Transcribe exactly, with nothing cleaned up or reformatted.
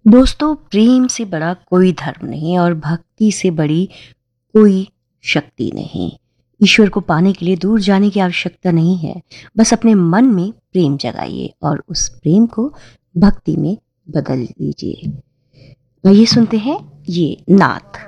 दोस्तों, प्रेम से बड़ा कोई धर्म नहीं और भक्ति से बड़ी कोई शक्ति नहीं। ईश्वर को पाने के लिए दूर जाने की आवश्यकता नहीं है। बस अपने मन में प्रेम जगाइए और उस प्रेम को भक्ति में बदल दीजिए। आइए सुनते हैं ये नात।